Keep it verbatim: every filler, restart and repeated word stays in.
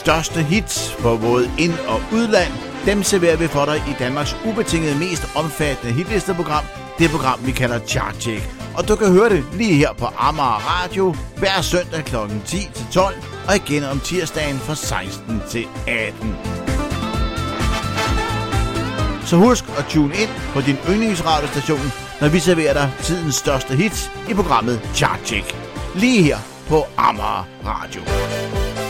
største hits på både ind- og udland. Dem serverer vi for dig i Danmarks ubetinget mest omfattende hitlisteprogram. Det program, vi kalder Chartcheck. Og du kan høre det lige her på Amager Radio hver søndag klokken ti til tolv og igen om tirsdagen fra seksten til atten. Så husk at tune ind på din yndlingsradiostation, når vi serverer dig tidens største hits i programmet Chartcheck. Lige her på Amager Radio.